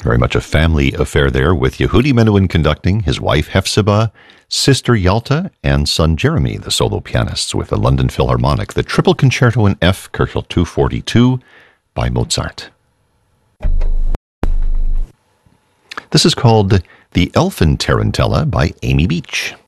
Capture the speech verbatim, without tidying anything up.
Very much a family affair there, with Yehudi Menuhin conducting, his wife Hephzibah, sister Yalta, and son Jeremy, the solo pianists, with the London Philharmonic, the Triple Concerto in F, Köchel two forty-two, by Mozart. This is called The Elfin Tarantella by Amy Beach.